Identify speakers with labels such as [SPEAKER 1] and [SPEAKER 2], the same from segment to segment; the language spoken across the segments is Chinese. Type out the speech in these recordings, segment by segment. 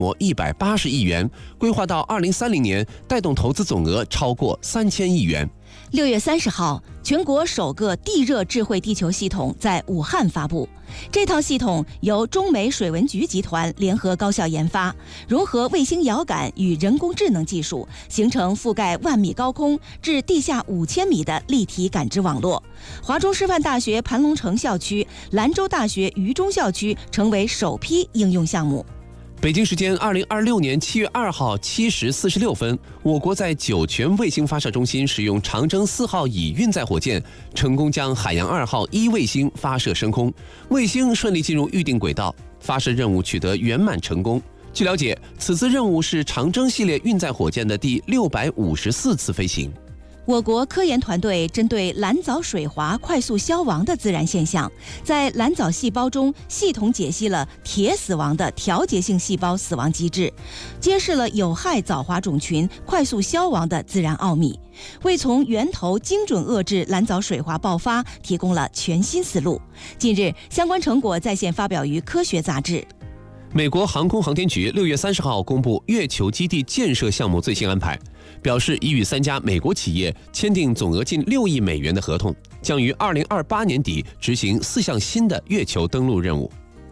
[SPEAKER 1] 模180亿元，规划到2030年带动投资总额超过3000亿元。
[SPEAKER 2] 6月30号，全国首个地热智慧地球系统在武汉发布。这套系统由中美水文局集团联合高校研发，融合卫星遥感与人工智能技术，形成覆盖1万米高空至地下5000米的立体感知网络。华中师范大学盘龙城校区、兰州大学渝中校区成为首批应用项目。
[SPEAKER 1] 北京时间2026年7月2号7时46分，我国在酒泉卫星发射中心使用长征4号乙运载火箭，成功将海洋2号1卫星发射升空，卫星顺利进入预定轨道，发射任务取得圆满成功。据了解，此次任务是长征系列运载火箭的第654次飞行。
[SPEAKER 2] 我国科研团队针对蓝藻水滑快速消亡的自然现象，在蓝藻细胞中系统解析了铁死亡的调节性细胞死亡机制，揭示了有害藻滑种群快速消亡的自然奥秘，为从源头精准遏制蓝藻水滑爆发提供了全新思路。近日，相关成果在线发表于《科学》杂志。
[SPEAKER 1] 美国航空航天局6月30号公布月球基地建设项目最新安排，表示已与3家美国企业签订总额近6亿美元的合同，将于2028年底执行4项新的月球登陆任务。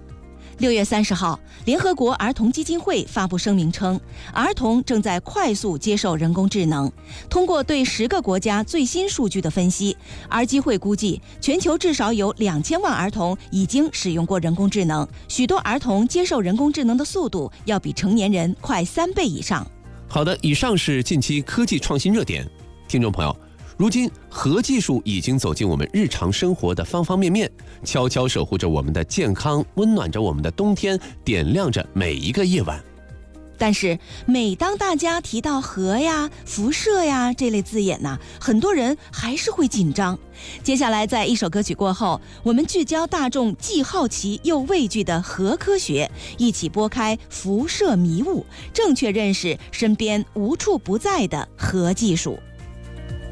[SPEAKER 2] 6月30号，联合国儿童基金会发布声明称，儿童正在快速接受人工智能。通过对10个国家最新数据的分析，儿基会估计，全球至少有2000万儿童已经使用过人工智能，许多儿童接受人工智能的速度要比成年人快3倍以上。
[SPEAKER 1] 好的，以上是近期科技创新热点。听众朋友，如今核技术已经走进我们日常生活的方方面面，悄悄守护着我们的健康，温暖着我们的冬天，点亮着每一个夜晚。
[SPEAKER 2] 但是每当大家提到核呀、辐射呀这类字眼很多人还是会紧张。接下来在一首歌曲过后，我们聚焦大众既好奇又畏惧的核科学，一起拨开辐射迷雾，正确认识身边无处不在的核技术。